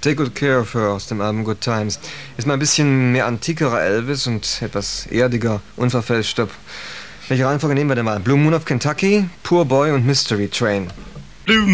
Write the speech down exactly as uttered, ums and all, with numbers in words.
Take Good Care of Her aus dem Album Good Times. Ist mal ein bisschen mehr antikerer Elvis und etwas erdiger, unverfälschter. Welche Reihenfolge nehmen wir denn mal? Blue Moon of Kentucky, Poor Boy und Mystery Train. Blue